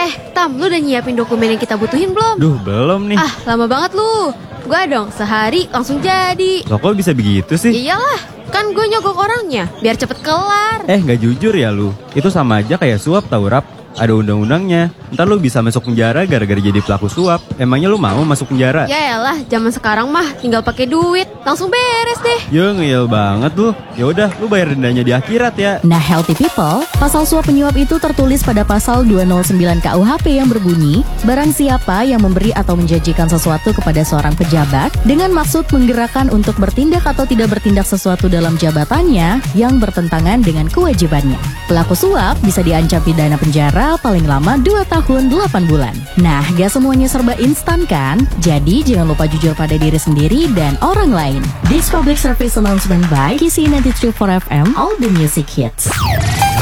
Tam, lu udah nyiapin dokumen yang kita butuhin belum? Duh, belum nih. Lama banget lu. Gua dong, sehari langsung jadi. Loh, kok bisa begitu sih? Iyalah, kan gue nyogok orangnya, biar cepet kelar. Nggak jujur ya lu. Itu sama aja kayak suap tau, Rap. Ada undang-undangnya. Ntar lu bisa masuk penjara gara-gara jadi pelaku suap. Emangnya lu mau masuk penjara? Yaelah, zaman sekarang mah tinggal pakai duit, langsung beres deh. Ya ngeyel banget lu. Ya udah, lu bayar dendanya di akhirat ya. Nah, healthy people, pasal suap penyuap itu tertulis pada pasal 209 KUHP yang berbunyi, barang siapa yang memberi atau menjanjikan sesuatu kepada seorang pejabat dengan maksud menggerakkan untuk bertindak atau tidak bertindak sesuatu dalam jabatannya yang bertentangan dengan kewajibannya. Pelaku suap bisa diancam pidana penjara paling lama 2 tahun 8 bulan. Nah, gak semuanya serba instan kan? Jadi jangan lupa jujur pada diri sendiri dan orang lain. This public service announcement by KC 93.4 FM, all the music hits.